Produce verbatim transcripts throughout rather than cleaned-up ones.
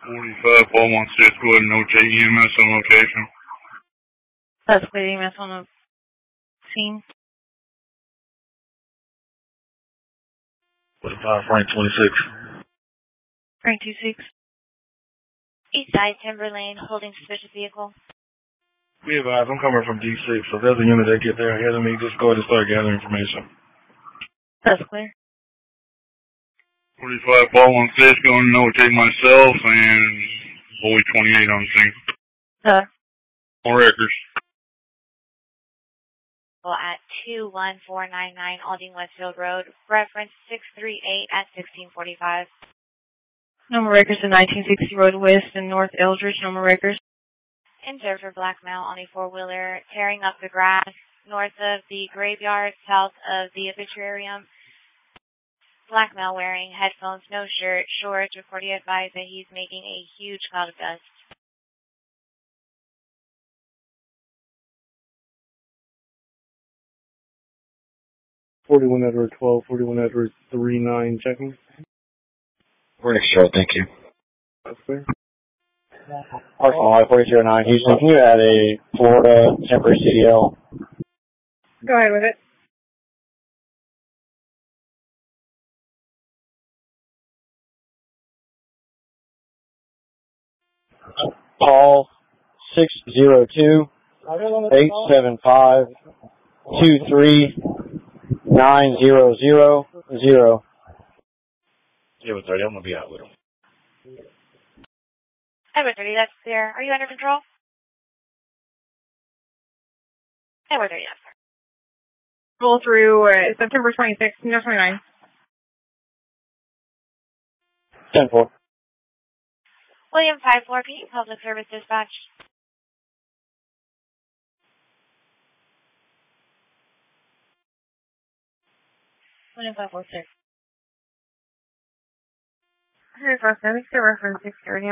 forty-five, Paul one six, go ahead and notate E M S on location. That's clear, E M S on the scene. forty-five, Frank twenty-six. Frank twenty-six. East side, Timber Lane, holding suspicious vehicle. Be advised, I'm coming from D six, so if there's a unit that get there ahead of me, just go ahead and start gathering information. That's clear. forty-five, Paul one six, going to notate myself and Bowie twenty-eight on scene. Sir. On records. Well, at two one four nine nine Aldine Westfield Road, reference six three eight at sixteen forty-five. Number records in nineteen sixty Road West and North Eldridge, number records. Injured for black male on a four-wheeler, tearing up the grass north of the graveyard, south of the obituarium. Black male wearing headphones, no shirt, shorts, reporting advised that he's making a huge cloud of dust. forty-one Edward twelve, forty-one Edward three nine, checking. We're next show, thank you. That's clear. Arsenal Y four zero nine, Houston, can you add a Florida temporary C D L? Go ahead with it. Paul six zero two, eight seven five, two three nine zero zero zero. Edward thirty, I'm going to be out with him. Edward thirty, that's clear. Are you under control? Edward thirty, that's clear. Roll through uh, September twenty-sixth, no twenty-nine. ten four. William five four, can you public service dispatch? William five four six. Here's our service, get reference six thirty.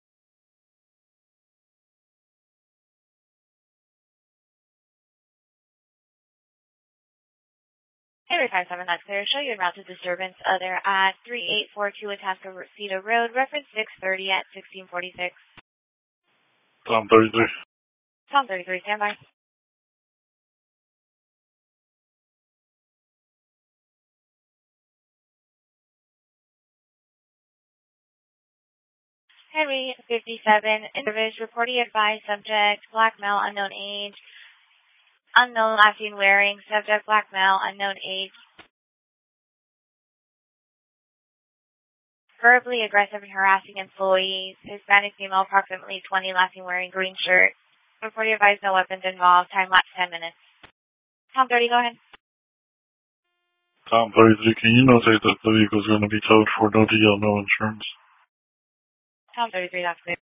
Edward five seven, that's clear. Show you en route to disturbance other at three eight four two Atascocita Road, reference six thirty at sixteen forty-six. Tom thirty-three. Tom thirty-three, stand by. Henry fifty-seven, individual reporting advised, subject, black male, unknown age, unknown last seen wearing, subject, black male, unknown age, verbally aggressive and harassing employees, Hispanic female, approximately twenty, last seen wearing green shirt, reporting advised, no weapons involved, time lapse ten minutes. Tom thirty, go ahead. Tom thirty-three, can you notate that the vehicle's going to be towed for no D L, no insurance? Tom thirty-three, that's clear.